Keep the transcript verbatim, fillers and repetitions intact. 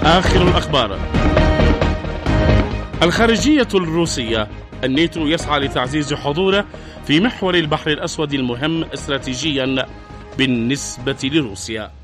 آخر الأخبار. الخارجية الروسية: الناتو يسعى لتعزيز حضوره في محور البحر الأسود المهم استراتيجيا بالنسبة لروسيا.